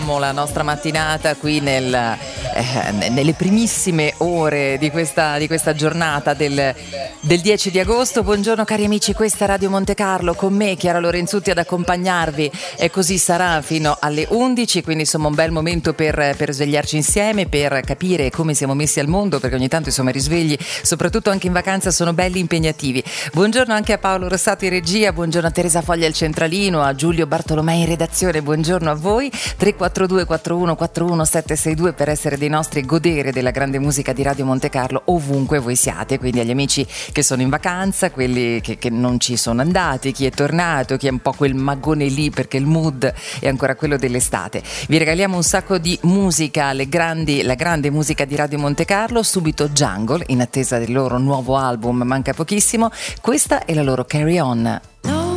La nostra mattinata qui nelle primissime ore di questa giornata del 10 di agosto. Buongiorno cari amici, questa è Radio Monte Carlo, con me Chiara Lorenzutti ad accompagnarvi, e così sarà fino alle 11, quindi insomma un bel momento per svegliarci insieme, per capire come siamo messi al mondo, perché ogni tanto insomma i risvegli, soprattutto anche in vacanza, sono belli impegnativi. Buongiorno anche a Paolo Rossato in regia, buongiorno a Teresa Foglia al centralino, a Giulio Bartolomei in redazione, buongiorno a voi. 342 41 41 762 per essere dei nostri e godere della grande musica di Radio Monte Carlo ovunque voi siate, quindi agli amici che sono in vacanza, quelli che non ci sono andati, chi è tornato, chi è un po' quel magone lì perché il mood è ancora quello dell'estate. Vi regaliamo un sacco di musica, la grande musica di Radio Monte Carlo, subito Jungle in attesa del loro nuovo album, manca pochissimo, questa è la loro Carry On.